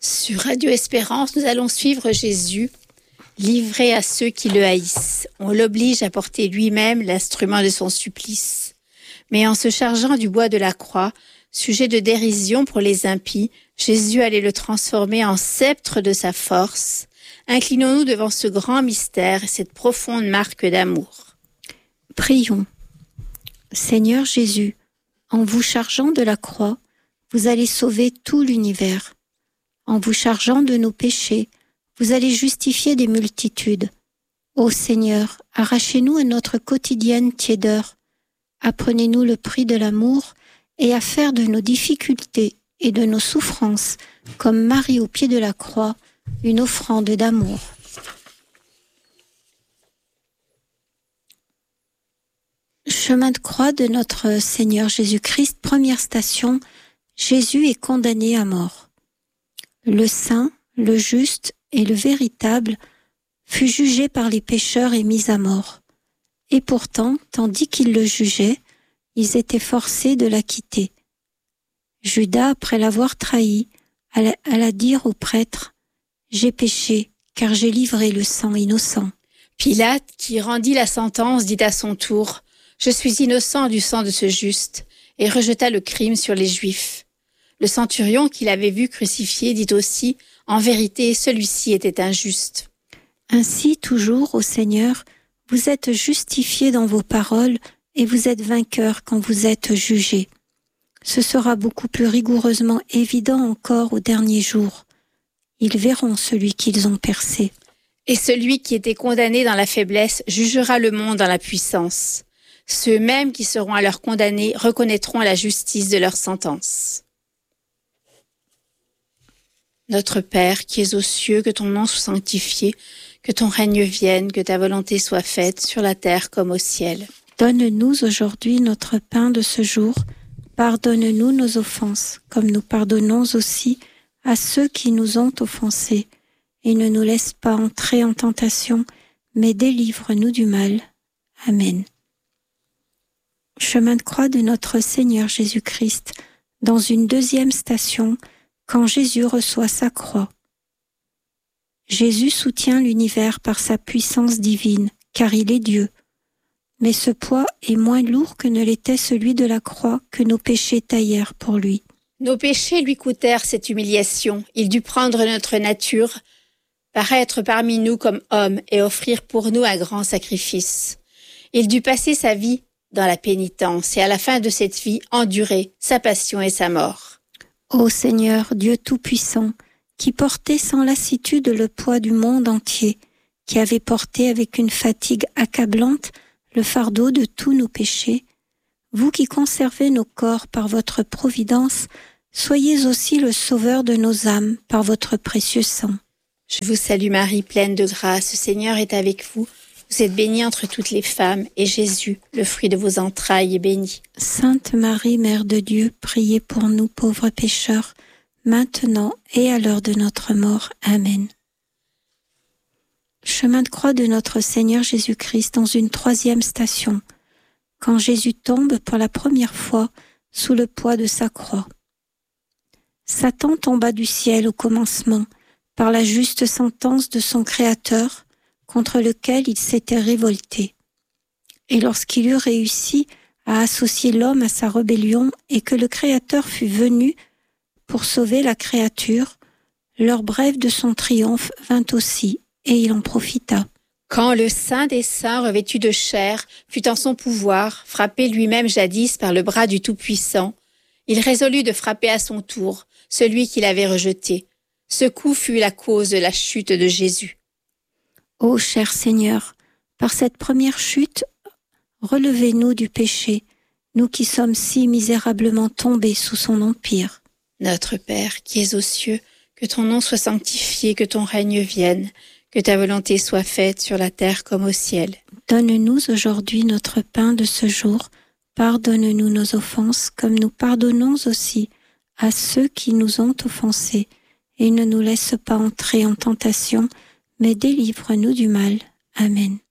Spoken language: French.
Sur Radio Espérance, nous allons suivre Jésus, livré à ceux qui le haïssent. On l'oblige à porter lui-même l'instrument de son supplice. Mais en se chargeant du bois de la croix, sujet de dérision pour les impies, Jésus allait le transformer en sceptre de sa force. Inclinons-nous devant ce grand mystère et cette profonde marque d'amour. Prions. Seigneur Jésus, en vous chargeant de la croix, vous allez sauver tout l'univers. En vous chargeant de nos péchés, vous allez justifier des multitudes. Ô Seigneur, arrachez-nous à notre quotidienne tiédeur. Apprenez-nous le prix de l'amour et à faire de nos difficultés et de nos souffrances, comme Marie au pied de la croix, une offrande d'amour. Chemin de croix de notre Seigneur Jésus-Christ, première station, Jésus est condamné à mort. Le saint, le juste et le véritable fut jugé par les pécheurs et mis à mort. Et pourtant, tandis qu'ils le jugeaient, ils étaient forcés de l'acquitter. Judas, après l'avoir trahi, alla dire au prêtre « J'ai péché, car j'ai livré le sang innocent. » Pilate, qui rendit la sentence, dit à son tour « Je suis innocent du sang de ce juste » et rejeta le crime sur les Juifs. Le centurion qui l'avait vu crucifié dit aussi « En vérité, celui-ci était injuste. » Ainsi, toujours, ô Seigneur, vous êtes justifiés dans vos paroles et vous êtes vainqueurs quand vous êtes jugés. Ce sera beaucoup plus rigoureusement évident encore au dernier jour. Ils verront celui qu'ils ont percé. Et celui qui était condamné dans la faiblesse jugera le monde dans la puissance. Ceux mêmes qui seront alors condamnés reconnaîtront la justice de leur sentence. Notre Père, qui es aux cieux, que ton nom soit sanctifié, que ton règne vienne, que ta volonté soit faite sur la terre comme au ciel. Donne-nous aujourd'hui notre pain de ce jour. Pardonne-nous nos offenses, comme nous pardonnons aussi à ceux qui nous ont offensés. Et ne nous laisse pas entrer en tentation, mais délivre-nous du mal. Amen. Chemin de croix de notre Seigneur Jésus-Christ, dans une deuxième station, quand Jésus reçoit sa croix. Jésus soutient l'univers par sa puissance divine, car il est Dieu. Mais ce poids est moins lourd que ne l'était celui de la croix que nos péchés taillèrent pour lui. Nos péchés lui coûtèrent cette humiliation. Il dut prendre notre nature, paraître parmi nous comme homme et offrir pour nous un grand sacrifice. Il dut passer sa vie dans la pénitence et à la fin de cette vie endurer sa passion et sa mort. Ô Seigneur, Dieu Tout-Puissant, qui portait sans lassitude le poids du monde entier, qui avait porté avec une fatigue accablante le fardeau de tous nos péchés, vous qui conservez nos corps par votre providence, soyez aussi le sauveur de nos âmes par votre précieux sang. Je vous salue Marie, pleine de grâce, le Seigneur est avec vous. Vous êtes bénie entre toutes les femmes, et Jésus, le fruit de vos entrailles, est béni. Sainte Marie, Mère de Dieu, priez pour nous pauvres pécheurs, maintenant et à l'heure de notre mort. Amen. Chemin de croix de notre Seigneur Jésus-Christ dans une troisième station, quand Jésus tombe pour la première fois sous le poids de sa croix. Satan tomba du ciel au commencement par la juste sentence de son Créateur, contre lequel il s'était révolté. Et lorsqu'il eut réussi à associer l'homme à sa rébellion et que le Créateur fut venu pour sauver la créature, l'heure brève de son triomphe vint aussi, et il en profita. Quand le Saint des Saints, revêtu de chair, fut en son pouvoir, frappé lui-même jadis par le bras du Tout-Puissant, il résolut de frapper à son tour celui qui l'avait rejeté. Ce coup fut la cause de la chute de Jésus. Ô cher Seigneur, par cette première chute, relevez-nous du péché, nous qui sommes si misérablement tombés sous son empire. Notre Père, qui es aux cieux, que ton nom soit sanctifié, que ton règne vienne, que ta volonté soit faite sur la terre comme au ciel. Donne-nous aujourd'hui notre pain de ce jour. Pardonne-nous nos offenses, comme nous pardonnons aussi à ceux qui nous ont offensés. Et ne nous laisse pas entrer en tentation, mais délivre-nous du mal. Amen.